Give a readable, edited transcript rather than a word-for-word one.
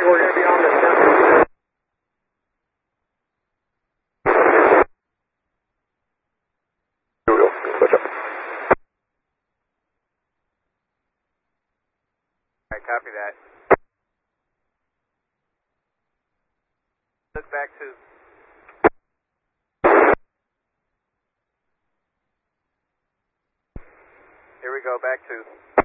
we're going to be on the 10th. Push up. Alright, copy that. Look back to... Here we go, back to...